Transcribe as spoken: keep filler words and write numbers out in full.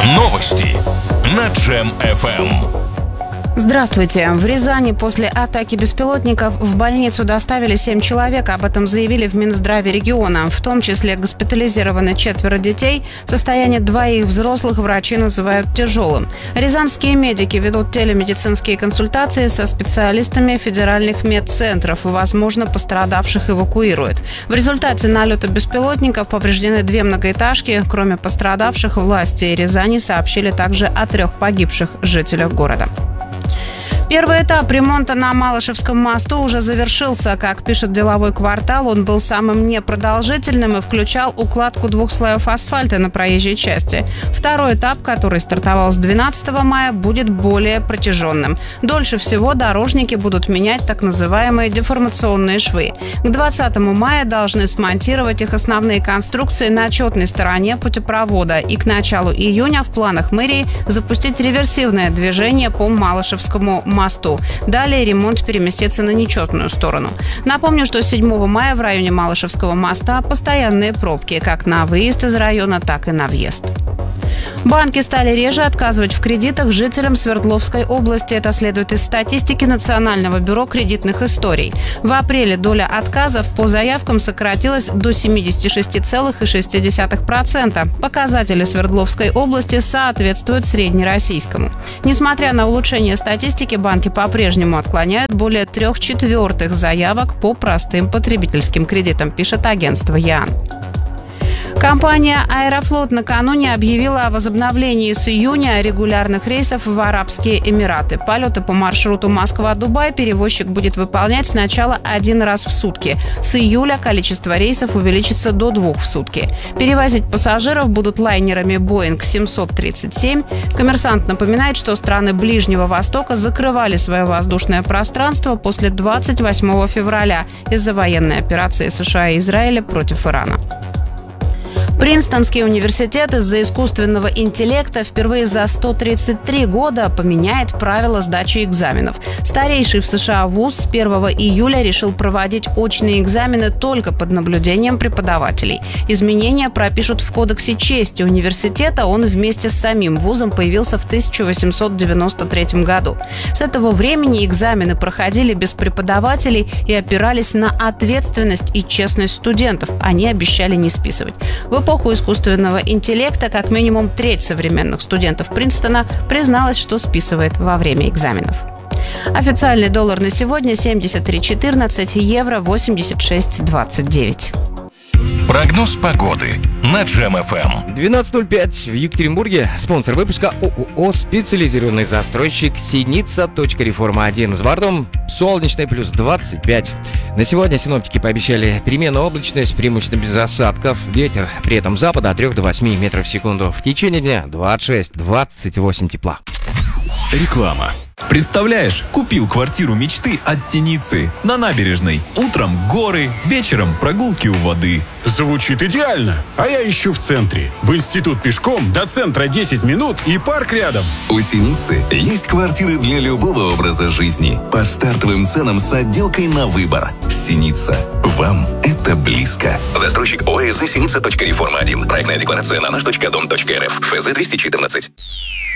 Новости на Джем эф эм. Здравствуйте. В Рязани после атаки беспилотников в больницу доставили семь человек. Об этом заявили в Минздраве региона. В том числе госпитализированы четверо детей. Состояние двоих взрослых врачи называют тяжелым. Рязанские медики ведут телемедицинские консультации со специалистами федеральных медцентров. Возможно, пострадавших эвакуируют. В результате налета беспилотников повреждены две многоэтажки. Кроме пострадавших, власти Рязани сообщили также о трех погибших жителях города. Первый этап ремонта на Малышевском мосту уже завершился. Как пишет «Деловой квартал», он был самым непродолжительным и включал укладку двух слоев асфальта на проезжей части. Второй этап, который стартовал с двенадцатого мая, будет более протяженным. Дольше всего дорожники будут менять так называемые деформационные швы. К двадцатому мая должны смонтировать их основные конструкции на четной стороне путепровода. И к началу июня в планах мэрии запустить реверсивное движение по Малышевскому мосту. мосту. Далее ремонт переместится на нечетную сторону. Напомню, что седьмого мая в районе Малышевского моста постоянные пробки как на выезд из района, так и на въезд. Банки стали реже отказывать в кредитах жителям Свердловской области. Это следует из статистики Национального бюро кредитных историй. В апреле доля отказов по заявкам сократилась до семьдесят шесть целых шесть десятых процента. Показатели Свердловской области соответствуют среднероссийскому. Несмотря на улучшение статистики, банки по-прежнему отклоняют более трех четвертых заявок по простым потребительским кредитам, пишет агентство ЯН. Компания «Аэрофлот» накануне объявила о возобновлении с июня регулярных рейсов в Арабские Эмираты. Полеты по маршруту Москва-Дубай перевозчик будет выполнять сначала один раз в сутки. С июля количество рейсов увеличится до двух в сутки. Перевозить пассажиров будут лайнерами Боинг семьсот тридцать семь. «Коммерсант» напоминает, что страны Ближнего Востока закрывали свое воздушное пространство после двадцать восьмого февраля из-за военной операции США и Израиля против Ирана. Принстонский университет из-за искусственного интеллекта впервые за сто тридцать три года поменяет правила сдачи экзаменов. Старейший в США вуз с первого июля решил проводить очные экзамены только под наблюдением преподавателей. Изменения пропишут в Кодексе чести университета. Он вместе с самим вузом появился в тысяча восемьсот девяносто третьем году. С этого времени экзамены проходили без преподавателей и опирались на ответственность и честность студентов. Они обещали не списывать. В эпоху искусственного интеллекта как минимум треть современных студентов Принстона призналась, что списывает во время экзаменов. Официальный доллар на сегодня семьдесят три четырнадцать, евро восемьдесят шесть двадцать девять. Прогноз погоды на Джем эф эм. двенадцать ноль пять в Екатеринбурге. Спонсор выпуска ООО «Специализированный застройщик Синица. Реформа один». С бортом солнечный плюс двадцать пять. На сегодня синоптики пообещали переменную облачность, преимущественно без осадков. Ветер при этом запада от трёх до восьми метров в секунду. В течение дня двадцать шесть двадцать восемь тепла. Реклама. Представляешь, купил квартиру мечты от Синицы на набережной. Утром горы, вечером прогулки у воды. Звучит идеально. А я ищу в центре. В институт пешком, до центра десять минут и парк рядом. У Синицы есть квартиры для любого образа жизни. По стартовым ценам с отделкой на выбор. Синица. Вам это близко. Застройщик ОСЗ Синица. Реформа один. Проектная декларация на наш точка дом точка эр эф. ФЗ двести четырнадцать.